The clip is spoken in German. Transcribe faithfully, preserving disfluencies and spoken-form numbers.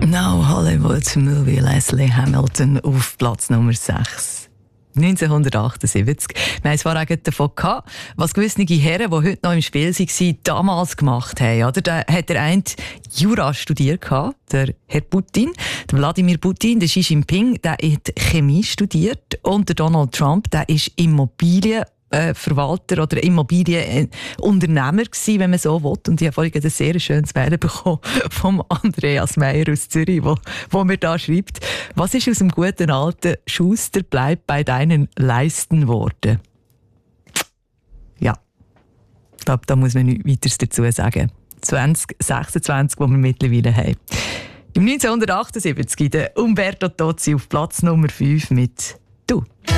No Hollywood Movie, Leslie Hamilton auf Platz Nummer sechs. neunzehnhundertachtundsiebzig. Wir haben es vorhin davon gehabt, was gewisse Herren, die heute noch im Spiel waren, damals gemacht haben. Oder? Da hat der eine Jura studiert, der Herr Putin, der Wladimir Putin, der Xi Jinping, der hat Chemie studiert und der Donald Trump, der ist Immobilien Verwalter oder Immobilienunternehmer gewesen, wenn man so will. Und ich habe vorhin ein sehr schönes Mail bekommen vom Andreas Meyer aus Zürich, wo, wo mir da schreibt, was ist aus dem guten alten Schuster bleibt bei deinen Leisten worden? Ja, da, da muss man nichts weiteres dazu sagen. zwanzig sechsundzwanzig, die wir mittlerweile haben. Im neunzehnhundertachtundsiebzig der Umberto Tozzi auf Platz Nummer fünf mit «Du».